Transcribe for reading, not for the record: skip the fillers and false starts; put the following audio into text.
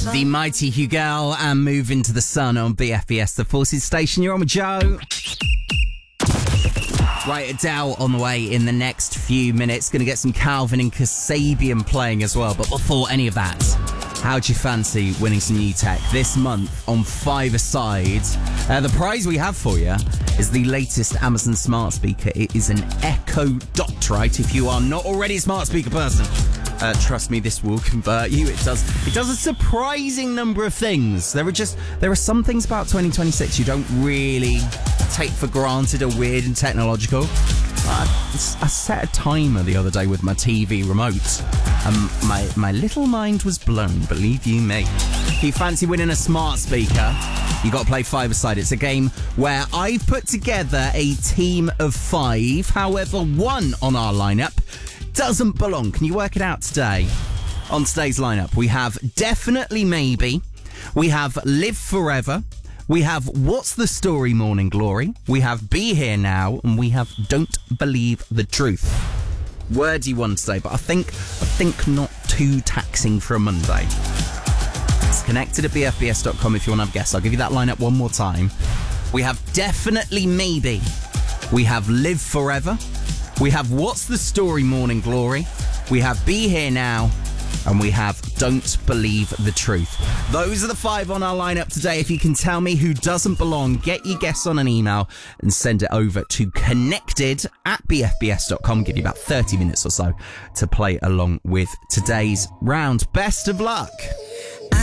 The mighty Hugo and Move Into the Sun on BFBS, the Forces Station. You're on with Joe. Right, Adele on the way in the next few minutes. Going to get some Calvin and Kasabian playing as well. But before any of that, how'd you fancy winning some new tech this month on Five-A-Side? The prize we have for you is the latest Amazon smart speaker. It is an Echo Dot, right? If you are not already a smart speaker person, trust me, this will convert you. It does a surprising number of things. There are some things about 2026 you don't really take for granted, are weird and technological. I set a timer the other day with my TV remote. My little mind was blown, believe you me. If you fancy winning a smart speaker, you got to play Five-A-Side. It's a game where I've put together a team of 5. However, one on our lineup doesn't belong. Can you work it out today? On today's lineup, we have Definitely Maybe, we have Live Forever, we have What's the Story Morning Glory, we have Be Here Now, and we have Don't Believe the Truth. Wordy one today, but I think not too taxing for a Monday. It's connected at bfbs.com if you want to have a guess. I'll give you that lineup one more time. We have Definitely Maybe, we have Live Forever, we have What's the Story Morning Glory, we have Be Here Now, and we have Don't Believe the Truth. Those are the 5 on our lineup today. If you can tell me who doesn't belong, get your guess on an email and send it over to connected@bfbs.com. Give you about 30 minutes or so to play along with today's round. Best of luck.